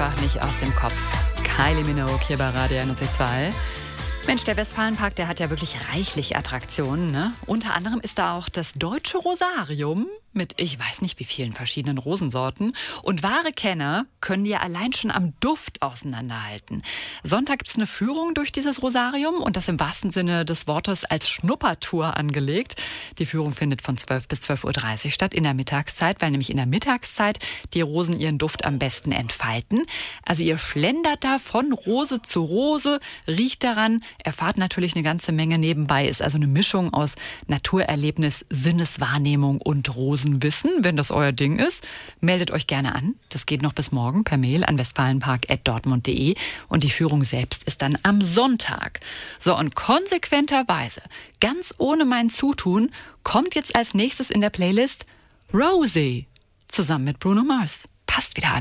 einfach nicht aus dem Kopf. Kylie Minogue hier bei Radio 102. Mensch, der Westfalenpark, der hat ja wirklich reichlich Attraktionen, ne? Unter anderem ist da auch das Deutsche Rosarium mit ich weiß nicht wie vielen verschiedenen Rosensorten. Und wahre Kenner können die ja allein schon am Duft auseinanderhalten. Sonntag gibt's eine Führung durch dieses Rosarium und das im wahrsten Sinne des Wortes als Schnuppertour angelegt. Die Führung findet von 12 bis 12:30 Uhr statt in der Mittagszeit, weil nämlich in der Mittagszeit die Rosen ihren Duft am besten entfalten. Also ihr schlendert da von Rose zu Rose, riecht daran, erfahrt natürlich eine ganze Menge nebenbei, ist also eine Mischung aus Naturerlebnis, Sinneswahrnehmung und Rosenwissen. Wenn das euer Ding ist, meldet euch gerne an. Das geht noch bis morgen per Mail an westfalenpark@dortmund.de und die Führung selbst ist dann am Sonntag. So, und konsequenterweise, ganz ohne mein Zutun, kommt jetzt als nächstes in der Playlist Rosie zusammen mit Bruno Mars. Passt wieder alles.